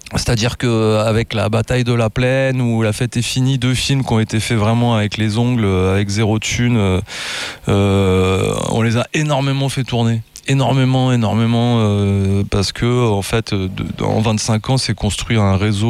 C'est-à-dire qu'avec La Bataille de la Plaine ou La Fête est finie, 2 films qui ont été faits vraiment avec les ongles, avec zéro thune, on les a énormément fait tourner. Énormément, parce que en fait, en 25 ans, c'est construit un réseau